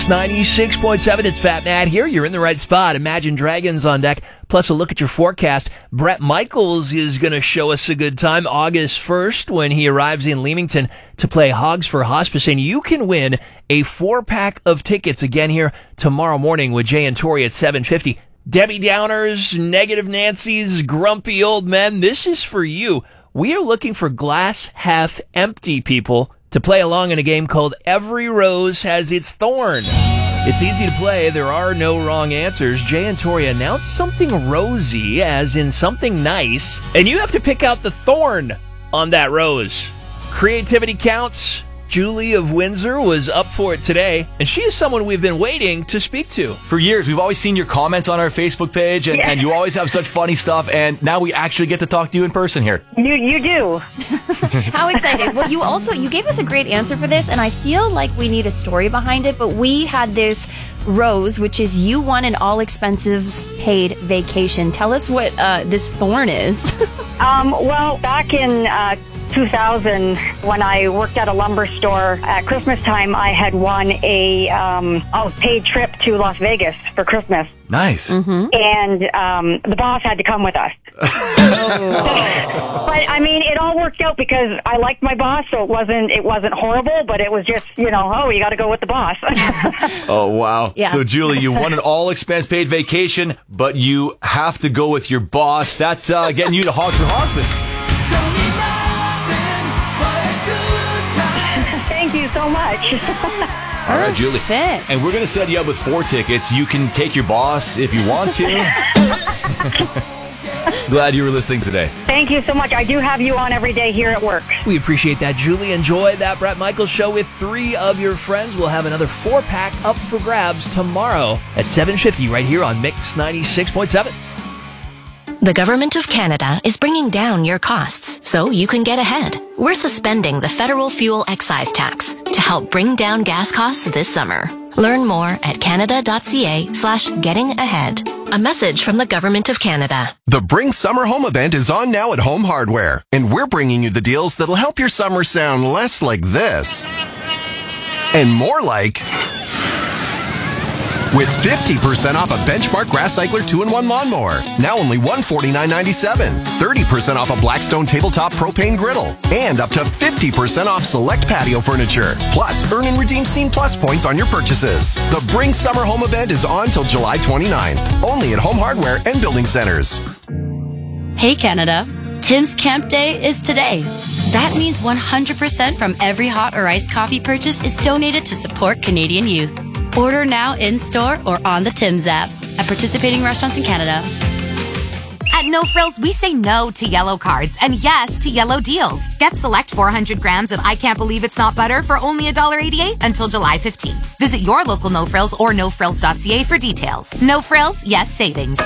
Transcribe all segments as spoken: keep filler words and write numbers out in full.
ninety-six point seven, it's Fat Matt here. You're in the right spot. Imagine Dragons on deck, plus a look at your forecast. Bret Michaels is going to show us a good time August first when he arrives in Leamington to play Hogs for Hospice. And you can win a four-pack of tickets again here tomorrow morning with Jay and Tori at seven fifty. Debbie Downers, Negative Nancy's, Grumpy Old Men, this is for you. We are looking for glass half empty people to play along in a game called Every Rose Has Its Thorn. It's easy to play. There are no wrong answers. Jay and Tori announce something rosy, as in something nice, and you have to pick out the thorn on that rose. Creativity counts. Julie of Windsor was up for it today, and she is someone we've been waiting to speak to. For years, we've always seen your comments on our Facebook page, and, and you always have such funny stuff, and now we actually get to talk to you in person here. You you do. How excited. Well, you also, you gave us a great answer for this, and I feel like we need a story behind it, but we had this rose, which is you won an all-expenses paid vacation. Tell us what uh, this thorn is. um, well, back in uh, two thousand, when I worked at a lumber store at Christmas time, I had won a, um, a paid trip to Las Vegas for Christmas. Nice. Mm-hmm. And um, the boss had to come with us. Oh. But I mean, it all worked out because I liked my boss, so it wasn't it wasn't horrible. But it was just, you know, oh, you got to go with the boss. Oh wow! Yeah. So Julie, you won an all expense paid vacation, but you have to go with your boss. That's uh, getting you to Hogs for Hospice. Thank you so much. All right, Julie. Fit. And we're going to set you up with four tickets. You can take your boss if you want to. Glad you were listening today. Thank you so much. I do have you on every day here at work. We appreciate that, Julie. Enjoy that Bret Michaels show with three of your friends. We'll have another four-pack up for grabs tomorrow at seven fifty right here on Mix ninety-six point seven. The Government of Canada is bringing down your costs so you can get ahead. We're suspending the federal fuel excise tax to help bring down gas costs this summer. Learn more at canada.ca slash getting ahead. A message from the Government of Canada. The Bring Summer Home event is on now at Home Hardware, and we're bringing you the deals that'll help your summer sound less like this and more like... With fifty percent off a Benchmark Grass Cycler two in one lawnmower, now only one hundred forty-nine dollars and ninety-seven cents. thirty percent off a Blackstone Tabletop Propane Griddle, and up to fifty percent off select patio furniture. Plus, earn and redeem Scene Plus points on your purchases. The Bring Summer Home event is on till July twenty-ninth, only at Home Hardware and Building Centers. Hey Canada, Tim's Camp Day is today. That means one hundred percent from every hot or iced coffee purchase is donated to support Canadian youth. Order now in-store or on the Tim's app at participating restaurants in Canada. At No Frills, we say no to yellow cards and yes to yellow deals. Get select four hundred grams of I Can't Believe It's Not Butter for only one dollar and eighty-eight cents until July fifteenth. Visit your local No Frills or no frills dot c a for details. No Frills, yes savings.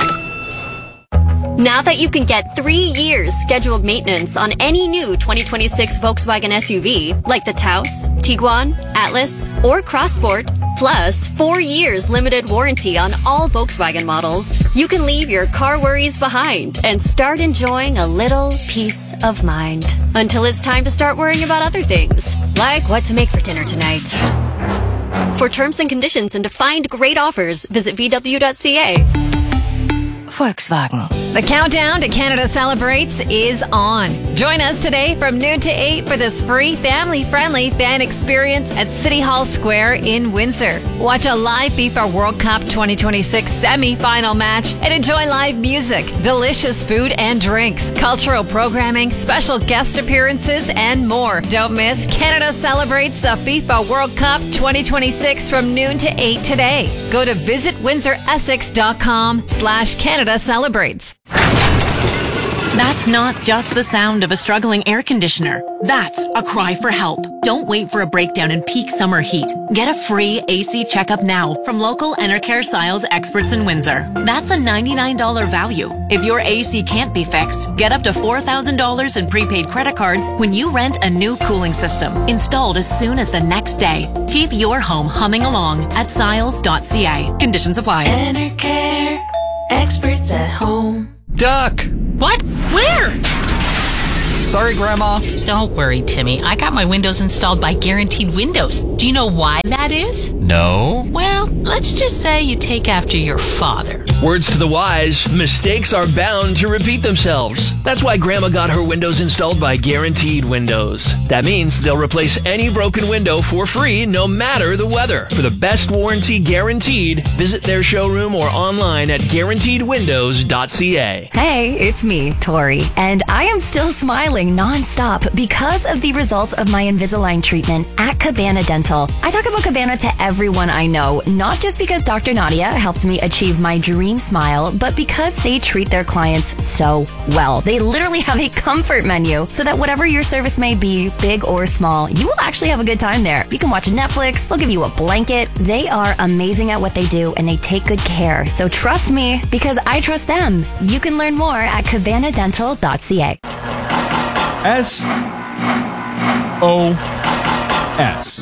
Now that you can get three years scheduled maintenance on any new twenty twenty-six Volkswagen S U V, like the Taos, Tiguan, Atlas, or Crossport, plus four years limited warranty on all Volkswagen models, you can leave your car worries behind and start enjoying a little peace of mind. Until it's time to start worrying about other things, like what to make for dinner tonight. For terms and conditions and to find great offers, visit v w dot c a. Volkswagen. The countdown to Canada Celebrates is on. Join us today from noon to eight for this free family-friendly fan experience at City Hall Square in Windsor. Watch a live FIFA World Cup twenty twenty-six semi-final match and enjoy live music, delicious food and drinks, cultural programming, special guest appearances, and more. Don't miss Canada Celebrates the FIFA World Cup twenty twenty-six from noon to eight today. Go to visit windsor essex dot com slash Canada Celebrates. That's not just the sound of a struggling air conditioner. That's a cry for help. Don't wait for a breakdown in peak summer heat. Get a free A C checkup now from local Enercare Siles experts in Windsor. That's a ninety-nine dollars value. If your A C can't be fixed, get up to four thousand dollars in prepaid credit cards when you rent a new cooling system, installed as soon as the next day. Keep your home humming along at siles dot c a. Conditions apply. Enercare, experts at home. Duck! What? Where? Sorry, Grandma. Don't worry, Timmy. I got my windows installed by Guaranteed Windows. Do you know why that is? No. Well, let's just say you take after your father. Words to the wise, mistakes are bound to repeat themselves. That's why Grandma got her windows installed by Guaranteed Windows. That means they'll replace any broken window for free, no matter the weather. For the best warranty guaranteed, visit their showroom or online at guaranteed windows dot c a. Hey, it's me, Tori, and I am still smiling nonstop because of the results of my Invisalign treatment at Cabana Dental. I talk about Cabana to everyone I know, not just because Doctor Nadia helped me achieve my dream smile, but because they treat their clients so well. They literally have a comfort menu so that whatever your service may be, big or small, you will actually have a good time there. You can watch Netflix, they'll give you a blanket. They are amazing at what they do and they take good care. So trust me, because I trust them. You can learn more at cabana dental dot c a. S O S.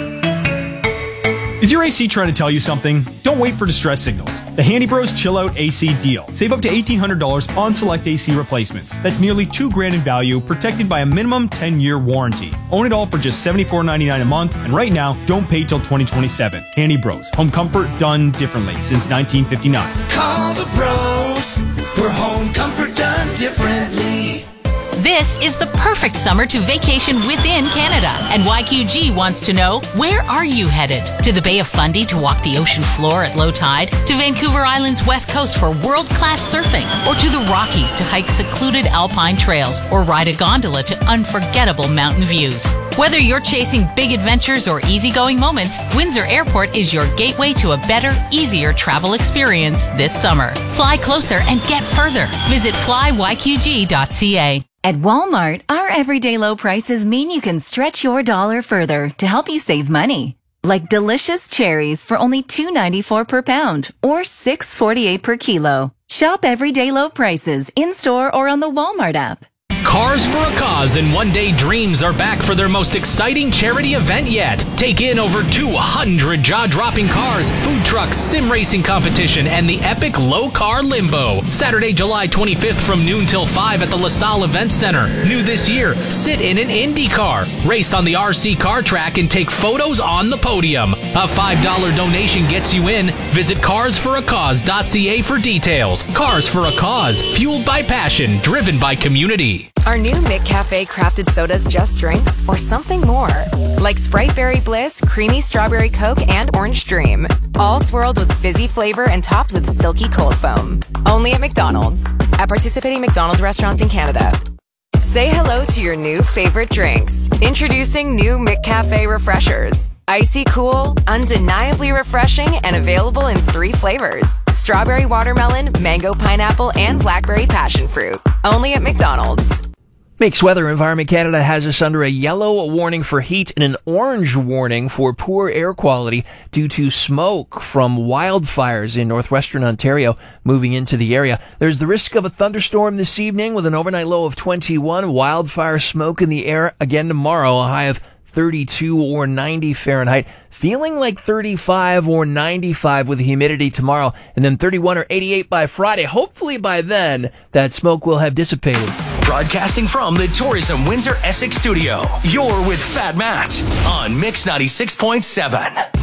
Is your A C trying to tell you something? Don't wait for distress signals. The Handy Bros Chill Out A C deal. Save up to eighteen hundred dollars on select A C replacements. That's nearly two grand in value, protected by a minimum ten-year warranty. Own it all for just seventy-four ninety-nine a month, and right now, don't pay till twenty twenty-seven. Handy Bros. Home comfort done differently since nineteen fifty-nine. Call the bros for home comfort done differently. This is the perfect summer to vacation within Canada. And Y Q G wants to know, where are you headed? To the Bay of Fundy to walk the ocean floor at low tide? To Vancouver Island's west coast for world-class surfing? Or to the Rockies to hike secluded alpine trails? Or ride a gondola to unforgettable mountain views? Whether you're chasing big adventures or easygoing moments, Windsor Airport is your gateway to a better, easier travel experience this summer. Fly closer and get further. Visit fly y q g dot c a. At Walmart, our everyday low prices mean you can stretch your dollar further to help you save money. Like delicious cherries for only two ninety-four per pound or six forty-eight per kilo. Shop everyday low prices in-store or on the Walmart app. Cars for a Cause and One Day Dreams are back for their most exciting charity event yet. Take in over two hundred jaw-dropping cars, food trucks, sim racing competition, and the epic Low Car Limbo. Saturday, July twenty-fifth from noon till five at the LaSalle Event Center. New this year, sit in an Indy car, race on the R C car track, and take photos on the podium. A five dollar donation gets you in. Visit cars for a cause dot c a for details. Cars for a Cause, fueled by passion, driven by community. Are new McCafe crafted sodas just drinks or something more? Like Sprite Berry Bliss, Creamy Strawberry Coke, and Orange Dream. All swirled with fizzy flavor and topped with silky cold foam. Only at McDonald's. At participating McDonald's restaurants in Canada. Say hello to your new favorite drinks. Introducing new McCafe Refreshers. Icy cool, undeniably refreshing, and available in three flavors. Strawberry watermelon, mango pineapple, and blackberry passion fruit. Only at McDonald's. Makes Weather. Environment Canada has us under a yellow warning for heat and an orange warning for poor air quality due to smoke from wildfires in northwestern Ontario moving into the area. There's the risk of a thunderstorm this evening with an overnight low of twenty-one. Wildfire smoke in the air again tomorrow, a high of thirty-two or ninety Fahrenheit. Feeling like thirty-five or ninety-five with the humidity tomorrow, and then thirty-one or eighty-eight by Friday. Hopefully by then, that smoke will have dissipated. Broadcasting from the Tourism Windsor Essex studio, you're with Fat Matt on Mix ninety-six point seven.